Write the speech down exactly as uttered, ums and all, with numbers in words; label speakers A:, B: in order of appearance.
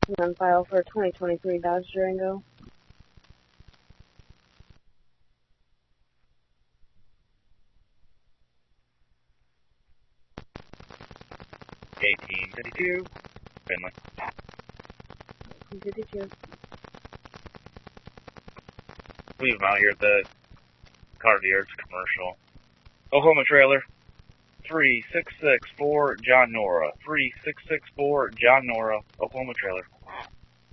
A: On file for twenty twenty-three Dodge Durango.
B: eighteen fifty-two, Finley.
A: fifty-two.
B: Leave them out here at the Cartier's commercial. Oklahoma trailer. three six six four John Nora. three six six four John Nora, Oklahoma trailer.